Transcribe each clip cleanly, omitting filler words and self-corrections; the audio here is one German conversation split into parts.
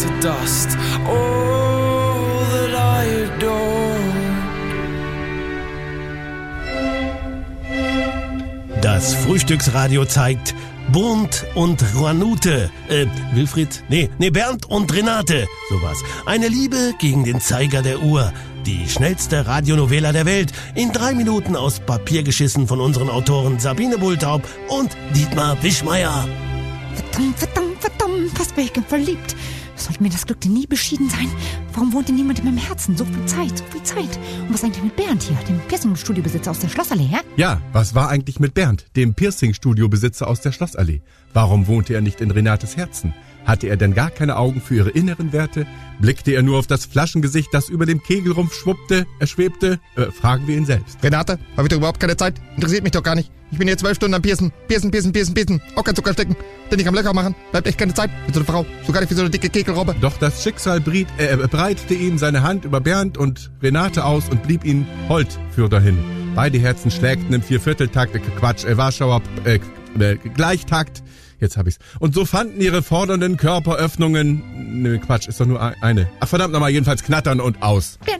to dust. All that I adore. Das Frühstücksradio zeigt Bernd und Ranute. Bernd und Renate. Sowas. Eine Liebe gegen den Zeiger der Uhr. Die schnellste Radionovela der Welt. In 3 Minuten aus Papier geschissen von unseren Autoren Sabine Bultaub und Dietmar Wischmeier. Verdammt, fast wäre ich verliebt. Sollte mir das Glück denn nie beschieden sein? Warum wohnte niemand in meinem Herzen? So viel Zeit. Und was eigentlich mit Bernd hier, dem Piercing-Studiobesitzer aus der Schlossallee, hä? Ja, was war eigentlich mit Bernd, dem Piercing-Studiobesitzer aus der Schlossallee? Warum wohnte er nicht in Renates Herzen? Hatte er denn gar keine Augen für ihre inneren Werte? Blickte er nur auf das Flaschengesicht, das über dem Kegelrumpf schwebte? Fragen wir ihn selbst. Renate, habe ich doch überhaupt keine Zeit. Interessiert mich doch gar nicht. Ich bin hier 12 Stunden am Piercen. Auch kein Zucker stecken. Denn ich am Löcher machen. Bleibt echt keine Zeit. Mit so einer Frau. So gar nicht wie so eine dicke Kegelrobbe. Doch das Schicksal breitete ihm seine Hand über Bernd und Renate aus und blieb ihnen hold für dahin. Beide Herzen schlägten im Viervierteltakt, Warschauer Gleichtakt. Jetzt hab ich's. Und so fanden ihre fordernden Körperöffnungen... Ne, Quatsch, ist doch nur eine. Ach, verdammt nochmal, jedenfalls knattern und aus. Bernd.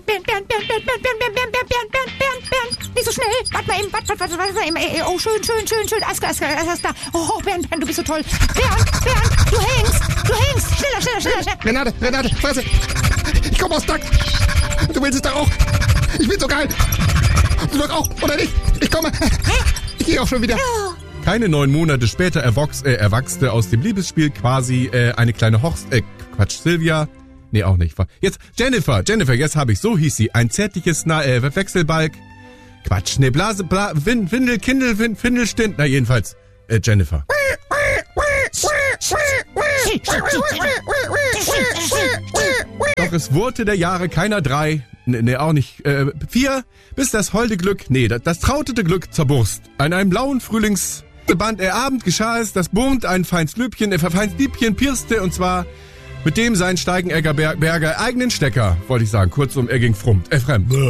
Nicht so schnell. Warte mal eben. Oh, schön. Alles klar. Oh, Bernd, du bist so toll. Bernd, du hängst. Schneller. Renate, Fresse. Ich komme aus Takt. Du willst es doch auch. Ich bin so geil. Du doch auch, oder nicht? Ich komme. Ich gehe auch schon wieder. Ja. Keine 9 Monate später erwachste aus dem Liebesspiel quasi eine kleine Silvia. Nee, auch nicht. Jetzt Jennifer, jetzt habe ich, so hieß sie. Ein zärtliches Wechselbalg. Quatsch, ne, Windel, Kindel, Findelstind. Na, jedenfalls, Jennifer. Doch es wurde der Jahre keiner 3, ne, auch nicht 4, bis das holde Glück, das trautete Glück zur Brust. An einem blauen Frühlingsband Abend geschah es, dass Bernd ein feins Liebchen pierste, und zwar mit dem seinen Steigenegger Berger eigenen Stecker, wollte ich sagen. Kurzum, er ging fremd.